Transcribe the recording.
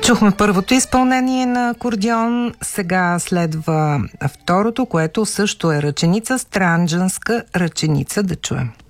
Чухме първото изпълнение на акордеон, сега следва второто, което също е ръченица, странджанска ръченица, да чуем.